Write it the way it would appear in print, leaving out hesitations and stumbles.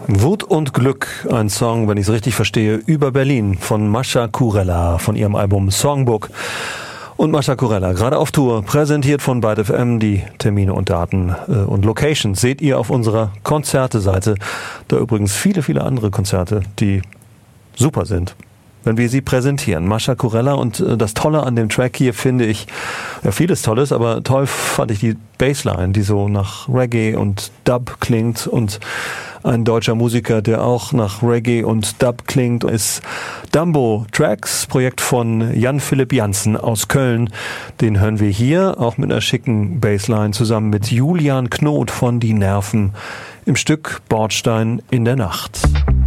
Wut und Glück, ein Song, wenn ich es richtig verstehe, über Berlin von Mascha Kurella von ihrem Album Songbook. Und Mascha Kurella, gerade auf Tour, präsentiert von Byte FM. Die Termine und Daten und Locations seht ihr auf unserer Konzerte-Seite. Da übrigens viele, viele andere Konzerte, die super sind, wenn wir sie präsentieren. Mascha Kurella, und das Tolle an dem Track hier finde ich, ja, vieles Tolles, aber toll fand ich die Bassline, die so nach Reggae und Dub klingt, und ein deutscher Musiker, der auch nach Reggae und Dub klingt, ist Dumbo Tracks, Projekt von Jan-Philipp Janssen aus Köln. Den hören wir hier, auch mit einer schicken Bassline, zusammen mit Julian Knot von Die Nerven im Stück Bordstein in der Nacht.